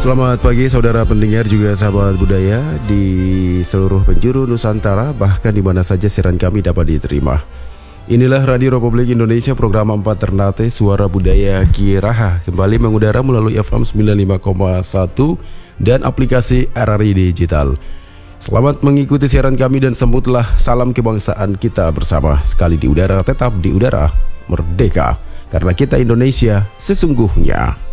Selamat pagi saudara pendengar juga sahabat budaya di seluruh penjuru Nusantara, bahkan di mana saja siaran kami dapat diterima. Inilah Radio Republik Indonesia, program 4 Ternate Suara Budaya Kiraha, kembali mengudara melalui FM 95,1 dan aplikasi RRI Digital. Selamat mengikuti siaran kami dan sambutlah salam kebangsaan kita bersama. Sekali di udara, tetap di udara, merdeka, karena kita Indonesia sesungguhnya.